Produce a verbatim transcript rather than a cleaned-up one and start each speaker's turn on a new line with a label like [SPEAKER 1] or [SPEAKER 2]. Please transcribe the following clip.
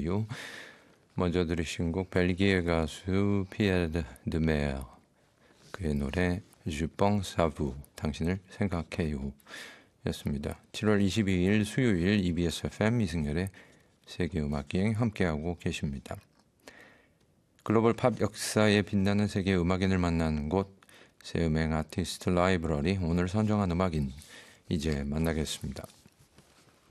[SPEAKER 1] 생각해요. 먼저 들으신 곡 벨기에 가수 피에르 드메어, 그의 노래 Je pense à vous, 당신을 생각해요 였습니다. 칠월 이십이일 수요일 이비에스 에프엠 이승열의 세계음악여행 함께하고 계십니다. 글로벌 팝 역사에 빛나는 세계 음악인을 만나는 곳, 새음행 아티스트 라이브러리, 오늘 선정한 음악인 이제 만나겠습니다.